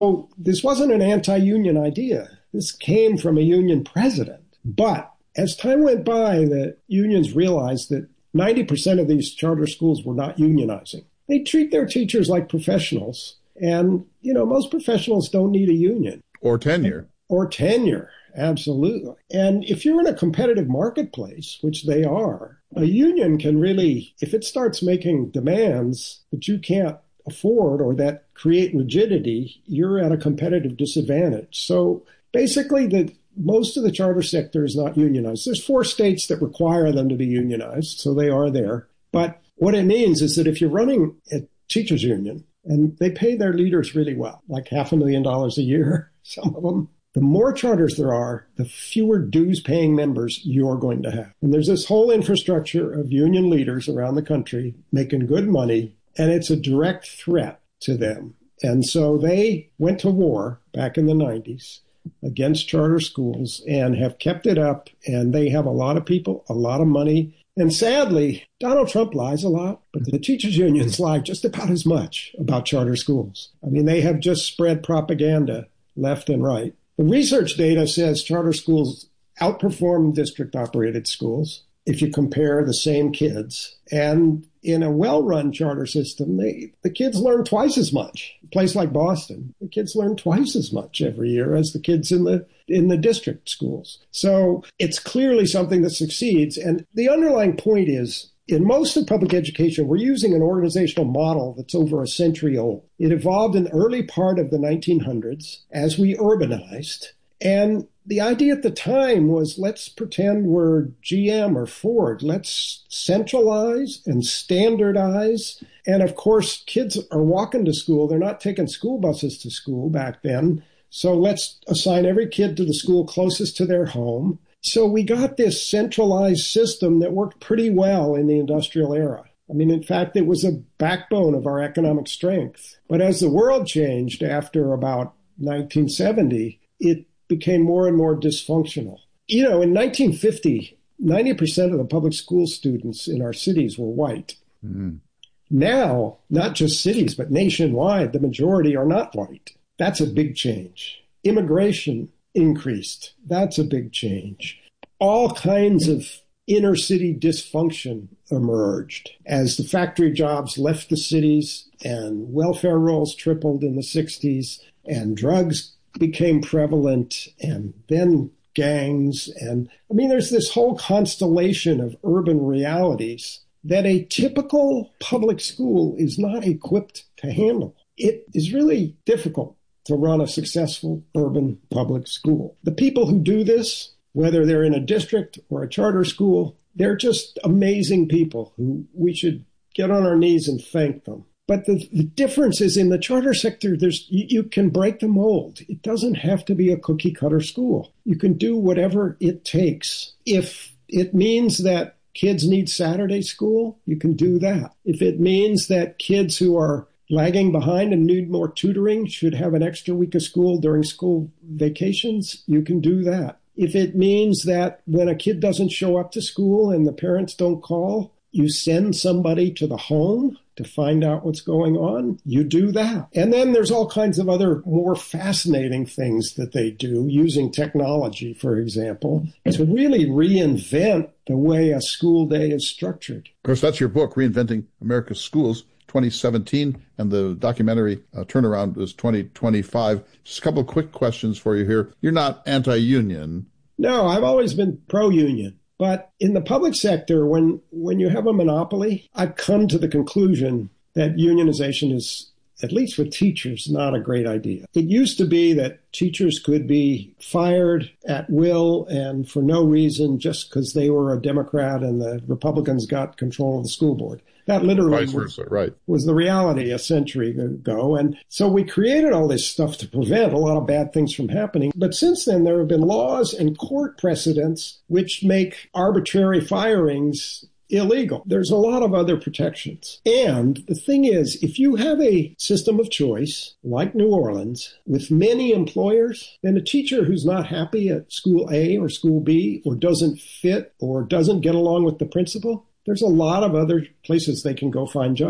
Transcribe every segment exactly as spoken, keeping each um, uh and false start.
So this wasn't an anti-union idea. This came from a union president. But as time went by, the unions realized that ninety percent of these charter schools were not unionizing. They treat their teachers like professionals. And, you know, most professionals don't need a union. Or tenure. Or tenure, absolutely. And if you're in a competitive marketplace, which they are, a union can really, if it starts making demands that you can't afford or that create rigidity, you're at a competitive disadvantage. So basically, the most of the charter sector is not unionized. There's four states that require them to be unionized, so they are there. But what it means is that if you're running a teachers union, and they pay their leaders really well, like half a million dollars a year, some of them, the more charters there are, the fewer dues-paying members you're going to have. And there's this whole infrastructure of union leaders around the country making good money, and it's a direct threat to them. And so they went to war back in the nineties against charter schools and have kept it up, and they have a lot of people, a lot of money. And sadly, Donald Trump lies a lot, but the teachers unions lie just about as much about charter schools. I mean, they have just spread propaganda left and right. The research data says charter schools outperform district-operated schools if you compare the same kids. And in a well-run charter system, they, the kids learn twice as much. A place like Boston, the kids learn twice as much every year as the kids in the in the district schools. So it's clearly something that succeeds. And the underlying point is, in most of public education, we're using an organizational model that's over a century old. It evolved in the early part of the nineteen hundreds as we urbanized. And the idea at the time was, let's pretend we're G M or Ford. Let's centralize and standardize. And of course, kids are walking to school. They're not taking school buses to school back then. So let's assign every kid to the school closest to their home. So we got this centralized system that worked pretty well in the industrial era. I mean, in fact, it was a backbone of our economic strength. But as the world changed after about nineteen seventy, it became more and more dysfunctional. You know, in nineteen fifty, ninety percent of the public school students in our cities were white. Mm-hmm. Now, not just cities, but nationwide, the majority are not white. That's a big change. Immigration increased. That's a big change. All kinds of inner city dysfunction emerged as the factory jobs left the cities and welfare rolls tripled in the sixties and drugs became prevalent and then gangs. And I mean, there's this whole constellation of urban realities that a typical public school is not equipped to handle. It is really difficult to run a successful urban public school. The people who do this, whether they're in a district or a charter school, they're just amazing people who we should get on our knees and thank them. But the, the difference is in the charter sector, there's you, you can break the mold. It doesn't have to be a cookie cutter school. You can do whatever it takes. If it means that kids need Saturday school, you can do that. If it means that kids who are lagging behind and need more tutoring should have an extra week of school during school vacations, you can do that. If it means that when a kid doesn't show up to school and the parents don't call, you send somebody to the home to find out what's going on, you do that. And then there's all kinds of other more fascinating things that they do using technology, for example, to really reinvent the way a school day is structured. Of course, that's your book, Reinventing America's Schools, twenty seventeen, and the documentary uh, turnaround is twenty twenty-five. Just a couple of quick questions for you here. You're not anti-union. No, I've always been pro-union. But in the public sector, when, when you have a monopoly, I've come to the conclusion that unionization is, at least for teachers, not a great idea. It used to be that teachers could be fired at will and for no reason just because they were a Democrat and the Republicans got control of the school board. That literally Vice versa, was, right. was the reality a century ago. And so we created all this stuff to prevent a lot of bad things from happening. But since then, there have been laws and court precedents which make arbitrary firings illegal. There's a lot of other protections. And the thing is, if you have a system of choice, like New Orleans, with many employers, then a teacher who's not happy at school A or school B or doesn't fit or doesn't get along with the principal, there's a lot of other places they can go find jobs.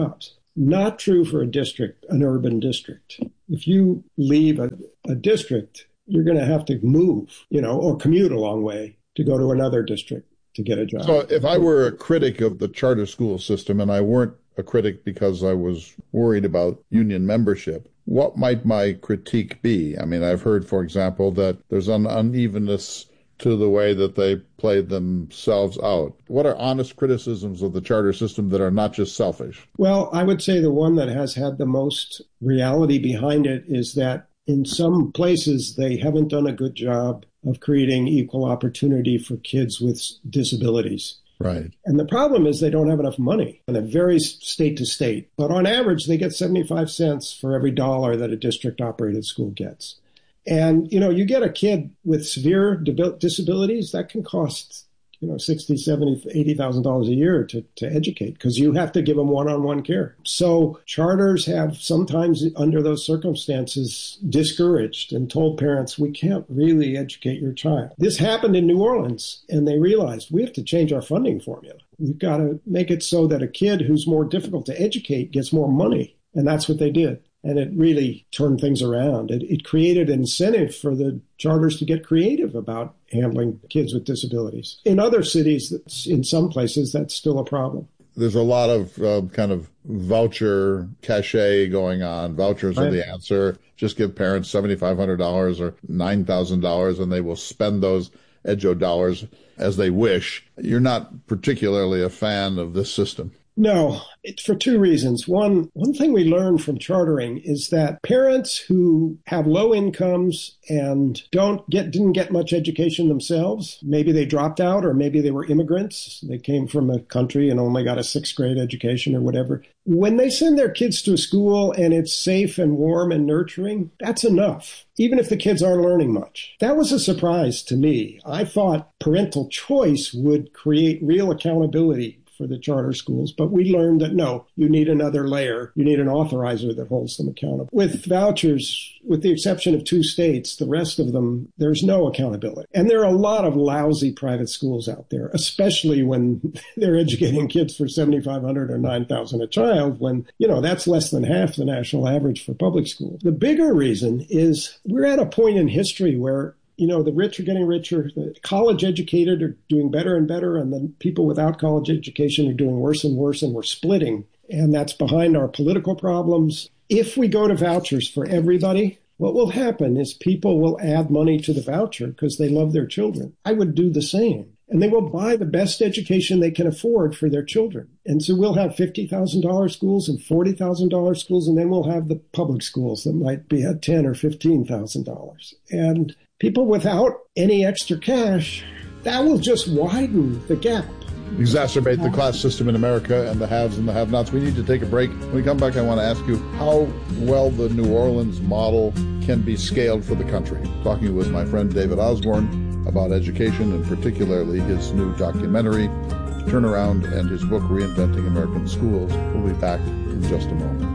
Not true for a district, an urban district. If you leave a, a district, you're going to have to move, you know, or commute a long way to go to another district to get a job. So if I were a critic of the charter school system and I weren't a critic because I was worried about union membership, what might my critique be? I mean, I've heard, for example, that there's an unevenness to the way that they played themselves out. What are honest criticisms of the charter system that are not just selfish? Well, I would say the one that has had the most reality behind it is that in some places they haven't done a good job of creating equal opportunity for kids with disabilities. Right. And the problem is they don't have enough money, and it varies state to state. But on average, they get seventy-five cents for every dollar that a district-operated school gets. And, you know, you get a kid with severe disabilities, that can cost, you know, sixty, seventy, eighty thousand dollars a year to, to educate, because you have to give them one-on-one care. So charters have sometimes, under those circumstances, discouraged and told parents, we can't really educate your child. This happened in New Orleans, and they realized we have to change our funding formula. We've got to make it so that a kid who's more difficult to educate gets more money. And that's what they did. And it really turned things around. It, it created incentive for the charters to get creative about handling kids with disabilities. In other cities, that's, in some places, that's still a problem. There's a lot of uh, kind of voucher cachet going on. Vouchers right. are the answer. Just give parents seven thousand five hundred dollars or nine thousand dollars, and they will spend those edu dollars as they wish. You're not particularly a fan of this system. No, it's for two reasons. One, one thing we learned from chartering is that parents who have low incomes and don't get didn't get much education themselves, maybe they dropped out or maybe they were immigrants, they came from a country and only got a sixth grade education or whatever. When they send their kids to a school and it's safe and warm and nurturing, that's enough, even if the kids aren't learning much. That was a surprise to me. I thought parental choice would create real accountability for the charter schools, but we learned that no, you need another layer. You need an authorizer that holds them accountable. With vouchers, with the exception of two states, the rest of them, there's no accountability. And there are a lot of lousy private schools out there, especially when they're educating kids for seven thousand five hundred dollars or nine thousand dollars a child, when, you know, that's less than half the national average for public schools. The bigger reason is we're at a point in history where you know, the rich are getting richer, the college educated are doing better and better, and the people without college education are doing worse and worse, and we're splitting. And that's behind our political problems. If we go to vouchers for everybody, what will happen is people will add money to the voucher because they love their children. I would do the same. And they will buy the best education they can afford for their children. And so we'll have fifty thousand dollars schools and forty thousand dollars schools, and then we'll have the public schools that might be at ten thousand dollars or fifteen thousand dollars. And people without any extra cash, that will just widen the gap. Exacerbate the class system in America and the haves and the have-nots. We need to take a break. When we come back, I want to ask you how well the New Orleans model can be scaled for the country. Talking with my friend David Osborne about education and particularly his new documentary, Turnaround, and his book, Reinventing American Schools. We'll be back in just a moment.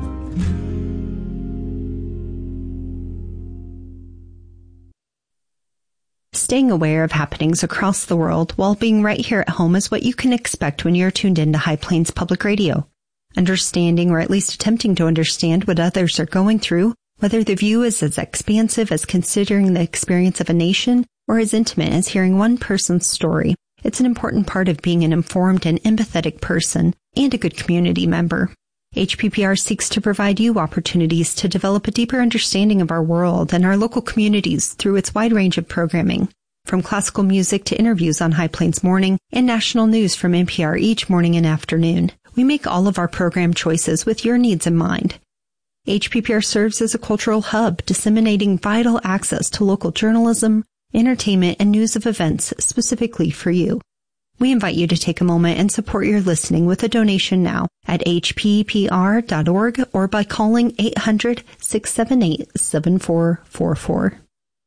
Staying aware of happenings across the world while being right here at home is what you can expect when you're tuned into High Plains Public Radio. Understanding, or at least attempting to understand, what others are going through, whether the view is as expansive as considering the experience of a nation or as intimate as hearing one person's story, it's an important part of being an informed and empathetic person and a good community member. H P P R seeks to provide you opportunities to develop a deeper understanding of our world and our local communities through its wide range of programming. From classical music to interviews on High Plains Morning and national news from N P R each morning and afternoon, we make all of our program choices with your needs in mind. H P P R serves as a cultural hub, disseminating vital access to local journalism, entertainment, and news of events specifically for you. We invite you to take a moment and support your listening with a donation now at h p p r dot org or by calling eight hundred, six seven eight, seven four four four.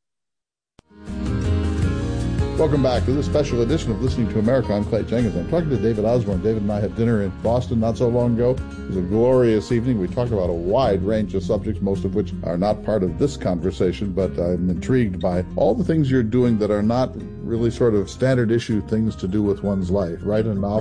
Welcome back to this special edition of Listening to America. I'm Clay Jenkins. I'm talking to David Osborne. David and I had dinner in Boston not so long ago. It was a glorious evening. We talked about a wide range of subjects, most of which are not part of this conversation, but I'm intrigued by all the things you're doing that are not really sort of standard issue things to do with one's life. Write a novel,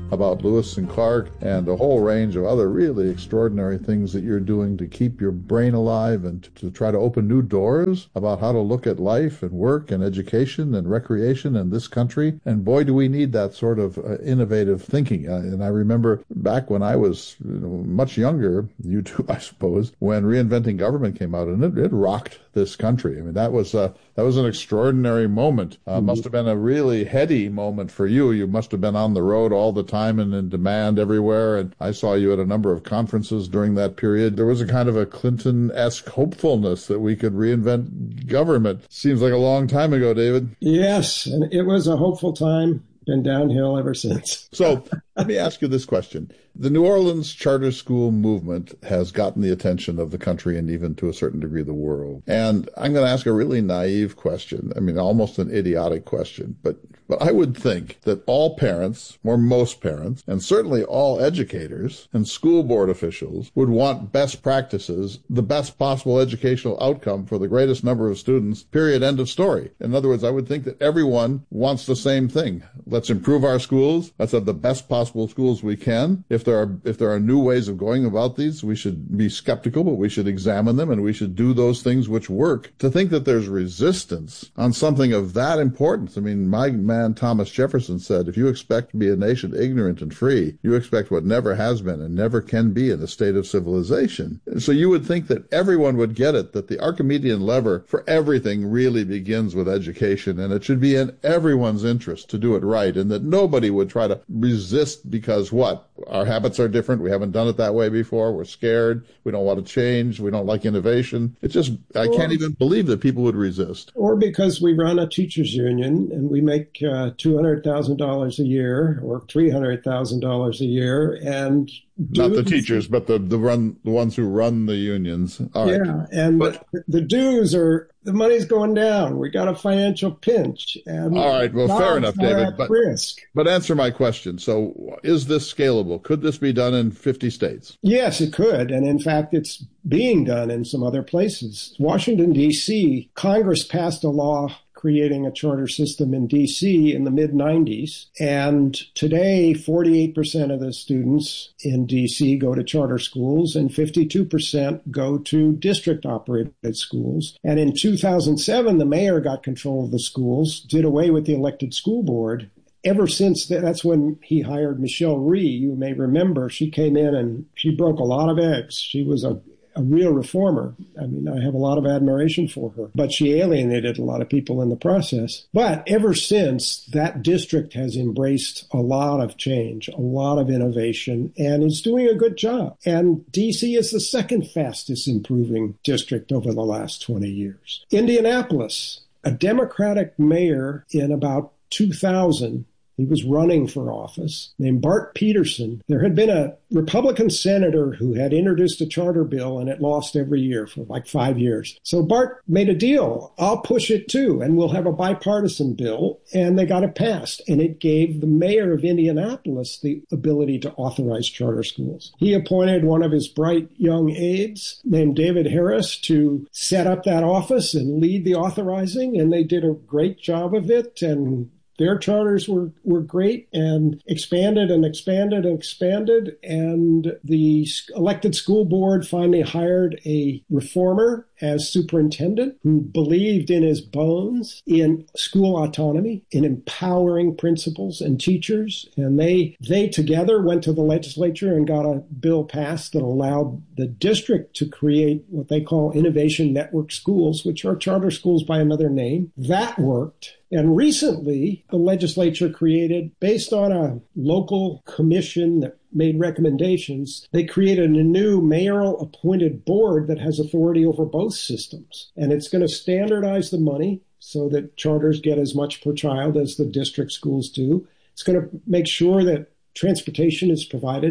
about Lewis and Clark and a whole range of other really extraordinary things that you're doing to keep your brain alive and to, to try to open new doors about how to look at life and work and education and recreation in this country. And boy, do we need that sort of uh, innovative thinking. Uh, and I remember back when I was you know, much younger, you too, I suppose, when Reinventing Government came out, and it, it rocked this country. I mean, that was uh, that was an extraordinary moment. Uh, mm-hmm. Must have been a really heady moment for you. You must have been on the road all the time and in demand everywhere. And I saw you at a number of conferences during that period. There was a kind of a Clinton-esque hopefulness that we could reinvent government. Seems like a long time ago, David. Yes, and it was a hopeful time. Been downhill ever since. So let me ask you this question. The New Orleans charter school movement has gotten the attention of the country and even to a certain degree the world. And I'm going to ask a really naive question. I mean, almost an idiotic question. But but I would think that all parents, or most parents, and certainly all educators and school board officials would want best practices, the best possible educational outcome for the greatest number of students, period, end of story. In other words, I would think that everyone wants the same thing. Let's improve our schools. Let's have the best possible schools we can. If there are if there are new ways of going about these, we should be skeptical, but we should examine them, and we should do those things which work. To think that there's resistance on something of that importance. I mean, my man Thomas Jefferson said, if you expect to be a nation ignorant and free, you expect what never has been and never can be in a state of civilization. So you would think that everyone would get it, that the Archimedean lever for everything really begins with education, and it should be in everyone's interest to do it right, and that nobody would try to resist because what? Our habits are different. We haven't done it that way before. We're scared. We don't want to change. We don't like innovation. It's just, I can't even believe that people would resist. Or because we run a teachers union and we make uh, two hundred thousand dollars a year or three hundred thousand dollars a year, and not the teachers, but the the run the ones who run the unions. All right. Yeah, and but, the, the dues are the money's going down. We got a financial pinch. And all right, well, fair enough, David. But risk. But answer my question. So, is this scalable? Could this be done in fifty states? Yes, it could, and in fact, it's being done in some other places. Washington D C, Congress passed a law creating a charter system in D C in the mid nineties. And today, forty-eight percent of the students in D C go to charter schools and fifty-two percent go to district-operated schools. And in two thousand seven, the mayor got control of the schools, did away with the elected school board. Ever since, that's when he hired Michelle Rhee. You may remember, she came in and she broke a lot of eggs. She was a a real reformer. I mean, I have a lot of admiration for her, but she alienated a lot of people in the process. But ever since, that district has embraced a lot of change, a lot of innovation, and is doing a good job. And D C is the second fastest improving district over the last twenty years. Indianapolis, a Democratic mayor in about two thousand, he was running for office, named Bart Peterson. There had been a Republican senator who had introduced a charter bill, and it lost every year for like five years. So Bart made a deal. I'll push it too, and we'll have a bipartisan bill. And they got it passed. And it gave the mayor of Indianapolis the ability to authorize charter schools. He appointed one of his bright young aides named David Harris to set up that office and lead the authorizing. And they did a great job of it. And their charters were, were great and expanded and expanded and expanded. And the elected school board finally hired a reformer as superintendent who believed in his bones in school autonomy, in empowering principals and teachers. And they they together went to the legislature and got a bill passed that allowed the district to create what they call innovation network schools, which are charter schools by another name. That worked. And recently, the legislature created, based on a local commission that made recommendations, they created a new mayoral appointed board that has authority over both systems. And it's going to standardize the money so that charters get as much per child as the district schools do. It's going to make sure that transportation is provided to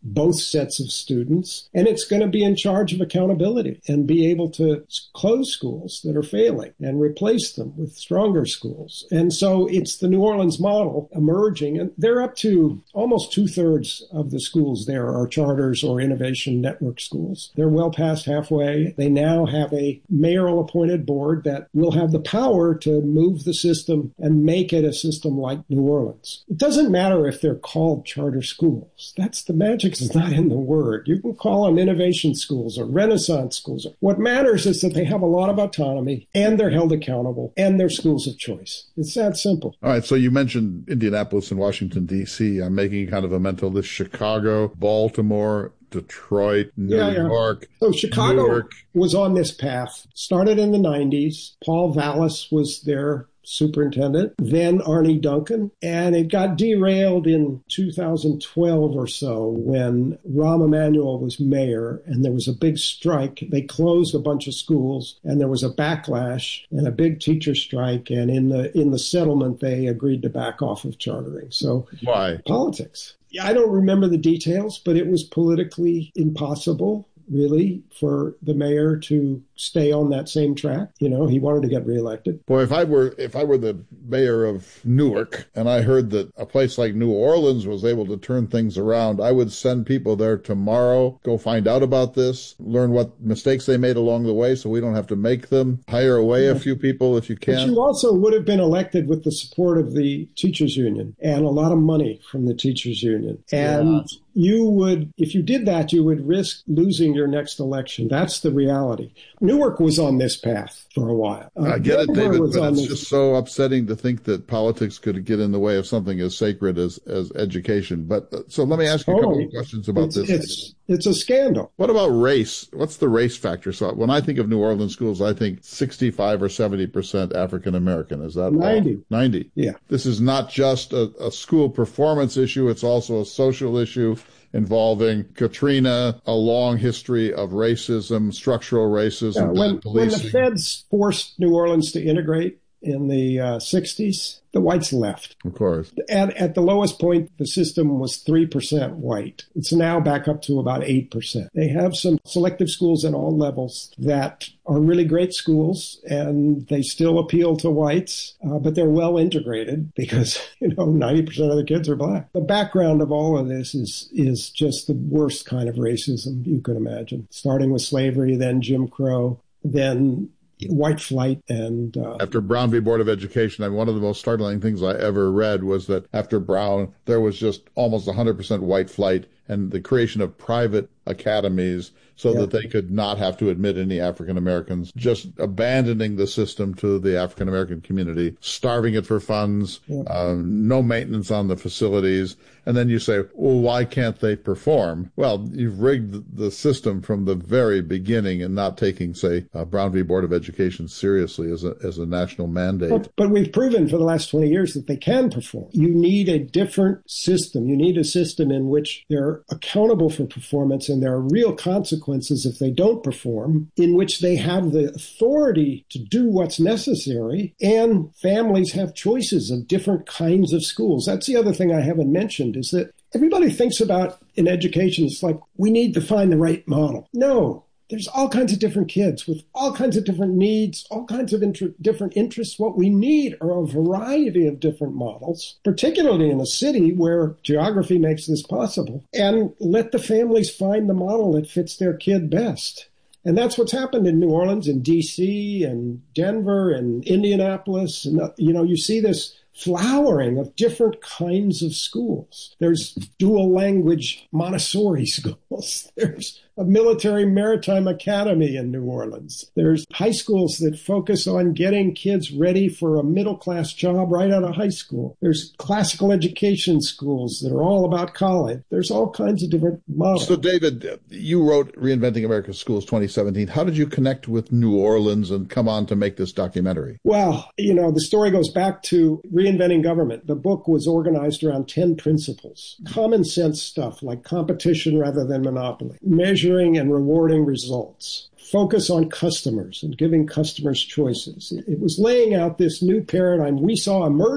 both sets of students, and it's going to be in charge of accountability and be able to close schools that are failing and replace them with stronger schools. And so it's the New Orleans model emerging, and they're up to almost two-thirds of the schools there are charters or innovation network schools. They're well past halfway. They now have a mayoral-appointed board that will have the power to move the system and make it a system like New Orleans. It doesn't matter if they're called charter schools. That's the magic is not in the word. You can call them innovation schools or Renaissance schools. What matters is that they have a lot of autonomy and they're held accountable and they're schools of choice. It's that simple. All right. So you mentioned Indianapolis and Washington, D C. I'm making kind of a mental list. Chicago, Baltimore, Detroit, New yeah, yeah. York. So Chicago Newark. was on this path. Started in the nineties. Paul Vallis was their superintendent, then Arne Duncan, and it got derailed in two thousand twelve or so when Rahm Emanuel was mayor, and there was a big strike. They closed a bunch of schools, and there was a backlash and a big teacher strike, and in the in the settlement, they agreed to back off of chartering. So why? Politics. I don't remember the details, but it was politically impossible, really, for the mayor to stay on that same track. You know, he wanted to get reelected. Boy, if I were if I were the mayor of Newark and I heard that a place like New Orleans was able to turn things around, I would send people there tomorrow, go find out about this, learn what mistakes they made along the way so we don't have to make them, hire away a few people if you can. But you also would have been elected with the support of the teachers union and a lot of money from the teachers union. And yeah. You would, if you did that, you would risk losing your next election. That's the reality. Newark was on this path for a while. Uh, I get it, David, but it's this... just so upsetting to think that politics could get in the way of something as sacred as, as education. But uh, so let me ask you a couple of questions about it's, this. It's, it's a scandal. What about race? What's the race factor? So when I think of New Orleans schools, I think sixty-five or seventy percent African American. Is that ninety? All? ninety. Yeah. This is not just a, a school performance issue. It's also a social issue involving Katrina, a long history of racism, structural racism, yeah, when, bad policing. When the feds forced New Orleans to integrate in the uh, sixties, the whites left. Of course. At, at the lowest point, the system was three percent white. It's now back up to about eight percent. They have some selective schools at all levels that are really great schools, and they still appeal to whites, uh, but they're well integrated because, you know, ninety percent of the kids are black. The background of all of this is, is just the worst kind of racism you could imagine, starting with slavery, then Jim Crow, then white flight. And uh, after Brown v. Board of Education, I mean, one of the most startling things I ever read was that after Brown, there was just almost one hundred percent white flight and the creation of private academies so yeah. that they could not have to admit any African Americans, just abandoning the system to the African American community, starving it for funds, yeah. uh, no maintenance on the facilities. And then you say, well, why can't they perform? Well, you've rigged the system from the very beginning and not taking, say, uh, Brown v. Board of Education seriously as a, as a national mandate. But, but we've proven for the last twenty years that they can perform. You need a different system. You need a system in which they're accountable for performance and there are real consequences if they don't perform, in which they have the authority to do what's necessary, and families have choices of different kinds of schools. That's the other thing I haven't mentioned, is that everybody thinks about in education, it's like we need to find the right model. No. There's all kinds of different kids with all kinds of different needs, all kinds of inter- different interests. What we need are a variety of different models, particularly in a city where geography makes this possible, and let the families find the model that fits their kid best. And that's what's happened in New Orleans and D C and Denver and Indianapolis. And, you know, you see this flowering of different kinds of schools. There's dual language Montessori schools. There's a military maritime academy in New Orleans. There's high schools that focus on getting kids ready for a middle-class job right out of high school. There's classical education schools that are all about college. There's all kinds of different models. So, David, you wrote Reinventing America's Schools twenty seventeen. How did you connect with New Orleans and come on to make this documentary? Well, you know, the story goes back to Reinventing Government. The book was organized around ten principles. Common sense stuff like competition rather than monopoly. Measure and rewarding results. Focus on customers and giving customers choices. It was laying out this new paradigm we saw emerging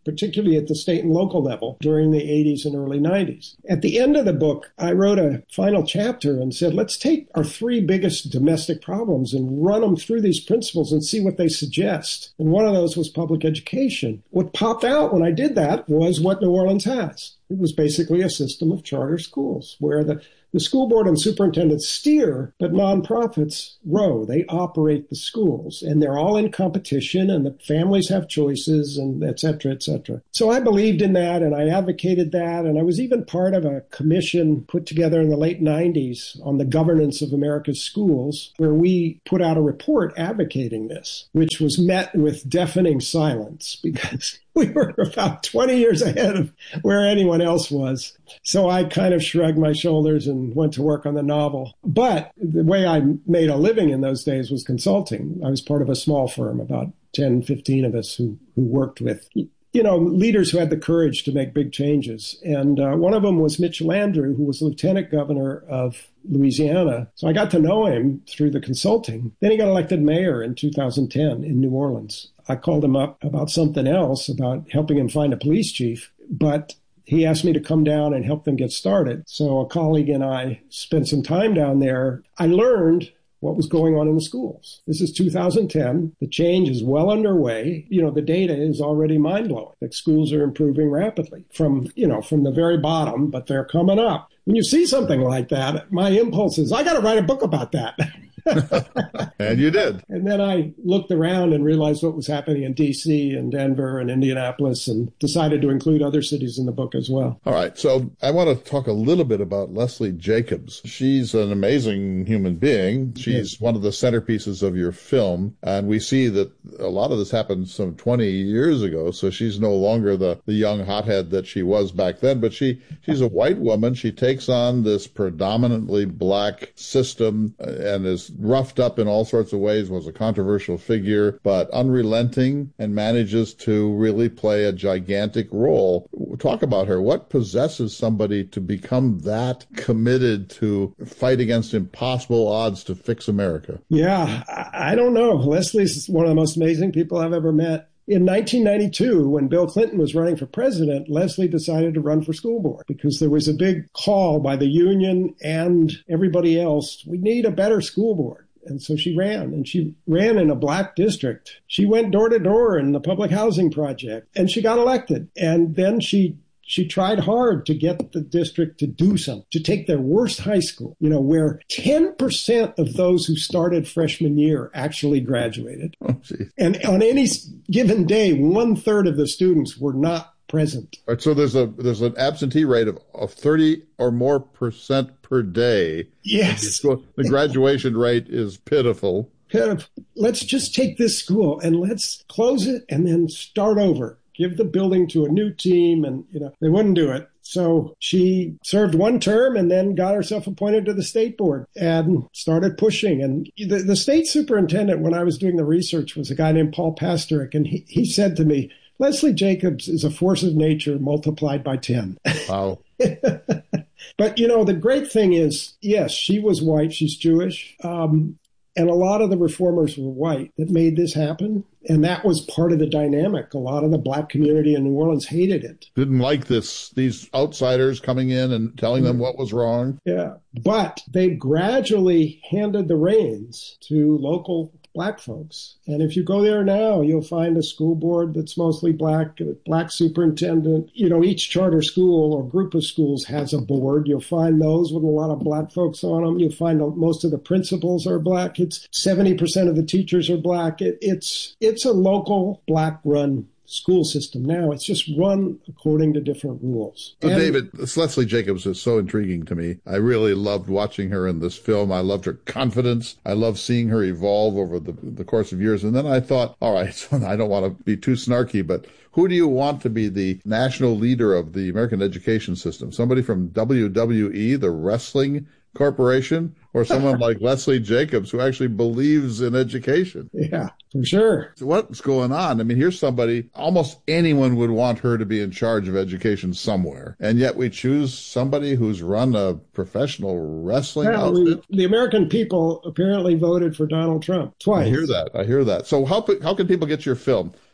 particularly at the state and local level during the eighties and early nineties. At the end of the book, I wrote a final chapter and said, let's take our three biggest domestic problems and run them through these principles and see what they suggest. And one of those was public education. What popped out when I did that was what New Orleans has. It was basically a system of charter schools where the The school board and superintendents steer, but nonprofits row. They operate the schools, and they're all in competition, and the families have choices, and et cetera, et cetera. So I believed in that, and I advocated that, and I was even part of a commission put together in the late nineties on the governance of America's schools, where we put out a report advocating this, which was met with deafening silence because we were about twenty years ahead of where anyone else was. So I kind of shrugged my shoulders and went to work on the novel. But the way I made a living in those days was consulting. I was part of a small firm, about ten, fifteen of us who, who worked with, you know, leaders who had the courage to make big changes. And uh, one of them was Mitch Landrieu, who was lieutenant governor of Louisiana. So I got to know him through the consulting. Then he got elected mayor in two thousand ten in New Orleans. I called him up about something else, about helping him find a police chief, but he asked me to come down and help them get started. So a colleague and I spent some time down there. I learned what was going on in the schools. This is two thousand ten. The change is well underway. You know, the data is already mind-blowing. The schools are improving rapidly from, you know, from the very bottom, but they're coming up. When you see something like that, my impulse is, I got to write a book about that. And you did. And then I looked around and realized what was happening in D C and Denver and Indianapolis and decided to include other cities in the book as well. All right. So I want to talk a little bit about Leslie Jacobs. She's an amazing human being. She's yes. one of the centerpieces of your film. And we see that a lot of this happened some twenty years ago. So she's no longer the, the young hothead that she was back then. But she, she's a white woman. She takes on this predominantly black system and is roughed up in all sorts of ways, was a controversial figure, but unrelenting and manages to really play a gigantic role. Talk about her. What possesses somebody to become that committed to fight against impossible odds to fix America? Yeah, I don't know. Leslie's one of the most amazing people I've ever met. In nineteen ninety-two, when Bill Clinton was running for president, Leslie decided to run for school board because there was a big call by the union and everybody else. We need a better school board. And so she ran, and she ran in a black district. She went door to door in the public housing project, and she got elected. And then she She tried hard to get the district to do something, to take their worst high school, you know, where ten percent of those who started freshman year actually graduated. Oh, and on any given day, one third of the students were not present. All right, so there's a there's an absentee rate of, of thirty or more percent per day. Yes. The graduation rate is pitiful. Pitiful. Let's just take this school and let's close it and then start over. Give the building to a new team, and, you know, they wouldn't do it. So she served one term and then got herself appointed to the state board and started pushing. And the, the state superintendent, when I was doing the research, was a guy named Paul Pasterik. And he, he said to me, Leslie Jacobs is a force of nature multiplied by ten. Wow. But, you know, the great thing is, yes, she was white. She's Jewish. Um, And a lot of the reformers were white that made this happen. And that was part of the dynamic. A lot of the black community in New Orleans hated it. Didn't like this, these outsiders coming in and telling them what was wrong. Yeah. But they gradually handed the reins to local black folks. And if you go there now, you'll find a school board that's mostly black, a black superintendent. You know, each charter school or group of schools has a board. You'll find those with a lot of black folks on them. You'll find most of the principals are black. It's seventy percent of the teachers are black. It, it's it's a local black-run school system now. It's just run according to different rules. So, and, David, this Leslie Jacobs is so intriguing to me. I really loved watching her in this film. I loved her confidence. I loved seeing her evolve over the, the course of years. And then I thought, all right, so I don't want to be too snarky, but who do you want to be the national leader of the American education system? Somebody from W W E, the wrestling corporation, or someone like Leslie Jacobs who actually believes in education? Yeah, for sure. So what's going on? I mean, here's somebody, almost anyone would want her to be in charge of education somewhere. And yet we choose somebody who's run a professional wrestling yeah, outfit. We, the American people apparently voted for Donald Trump twice. I hear that. I hear that. So how how can people get your film?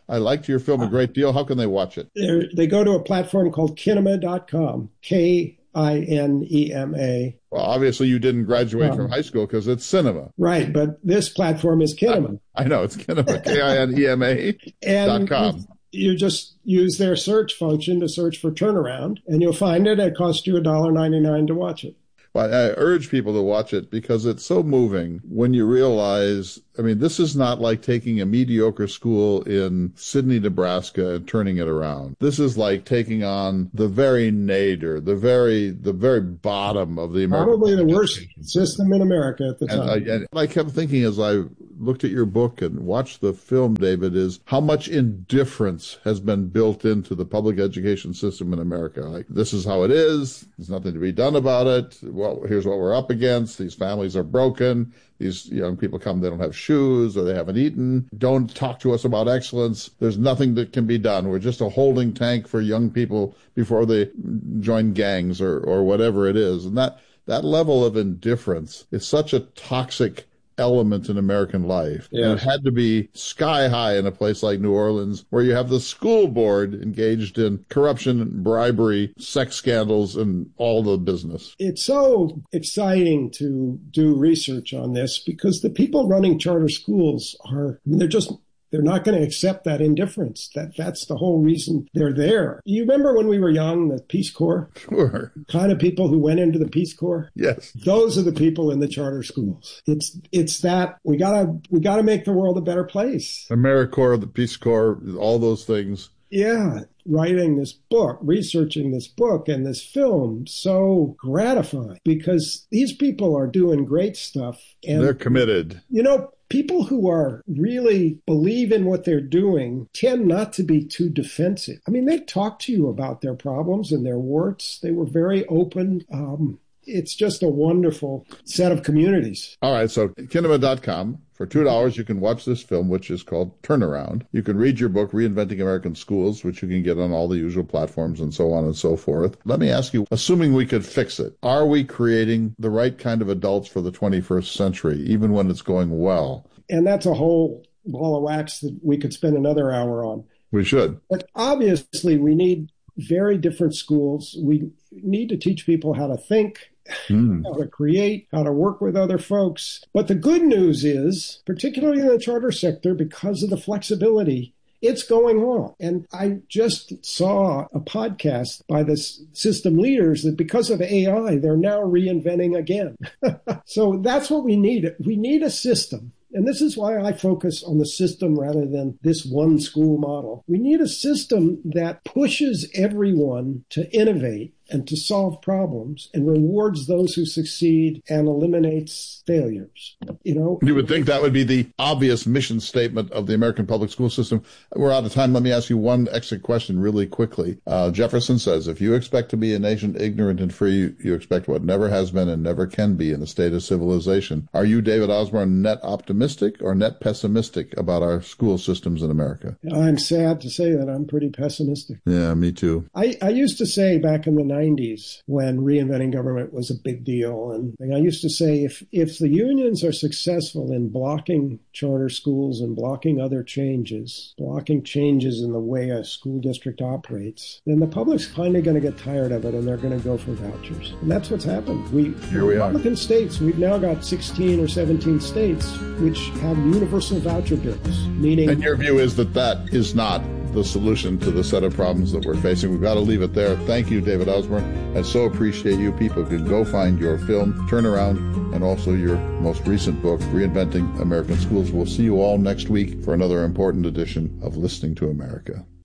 I liked your film a great deal. How can they watch it? They're, they go to a platform called kinema dot com, K I N E M A. Well, obviously you didn't graduate um, from high school because it's cinema. Right, but this platform is Kinema. I, I know, it's Kinema, K I N E M A dot com. You just use their search function to search for Turnaround, and you'll find it. It costs you one dollar ninety-nine to watch it. Well, I urge people to watch it because it's so moving when you realize, I mean, this is not like taking a mediocre school in Sidney, Nebraska and turning it around. This is like taking on the very nadir, the very the very bottom of the American Probably the worst system in America at the time. And I, and I kept thinking as I looked at your book and watched the film, David, is how much indifference has been built into the public education system in America. Like, this is how it is. There's nothing to be done about it. Well, here's what we're up against. These families are broken. These young people come, they don't have shoes or they haven't eaten. Don't talk to us about excellence. There's nothing that can be done. We're just a holding tank for young people before they join gangs or, or whatever it is. And that, that level of indifference is such a toxic element in American life. Yeah. And it had to be sky high in a place like New Orleans, where you have the school board engaged in corruption, bribery, sex scandals, and all the business. It's so exciting to do research on this because the people running charter schools are, they're just They're not going to accept that indifference. That That's the whole reason they're there. You remember when we were young, the Peace Corps? Sure. Kind of people who went into the Peace Corps? Yes. Those are the people in the charter schools. It's it's that we gotta we gotta make the world a better place. AmeriCorps, the Peace Corps, all those things. Yeah. Writing this book, researching this book and this film, so gratifying because these people are doing great stuff. And they're committed. You know, people who are really believe in what they're doing tend not to be too defensive. I mean, they talk to you about their problems and their warts. They were very open. Um, it's just a wonderful set of communities. All right. So kinema dot com. For two dollars, you can watch this film, which is called Turnaround. You can read your book, Reinventing American Schools, which you can get on all the usual platforms and so on and so forth. Let me ask you, assuming we could fix it, are we creating the right kind of adults for the twenty-first century, even when it's going well? And that's a whole ball of wax that we could spend another hour on. We should. But obviously, we need very different schools. We need to teach people how to think, Mm. how to create, how to work with other folks. But the good news is, particularly in the charter sector, because of the flexibility, it's going on. And I just saw a podcast by the system leaders that because of A I, they're now reinventing again. So that's what we need. We need a system. And this is why I focus on the system rather than this one school model. We need a system that pushes everyone to innovate and to solve problems and rewards those who succeed and eliminates failures. You know, you would think that would be the obvious mission statement of the American public school system. We're out of time. Let me ask you one extra question really quickly. Uh, Jefferson says, if you expect to be a nation ignorant and free, you expect what never has been and never can be in a state of civilization. Are you, David Osborne, net optimistic or net pessimistic about our school systems in America? I'm sad to say that I'm pretty pessimistic. Yeah, me too. I, I used to say back in the nineties when reinventing government was a big deal. And I used to say, if, if the unions are successful in blocking charter schools and blocking other changes, blocking changes in the way a school district operates, then the public's kind of going to get tired of it and they're going to go for vouchers. And that's what's happened. We, Here we Republican are. states, we've now got sixteen or seventeen states which have universal voucher bills, meaning... And your view is that that is not the solution to the set of problems that we're facing. We've got to leave it there. Thank you, David Osborne. I so appreciate you. People can go find your film, Turnaround, and also your most recent book, Reinventing American Schools. We'll see you all next week for another important edition of Listening to America.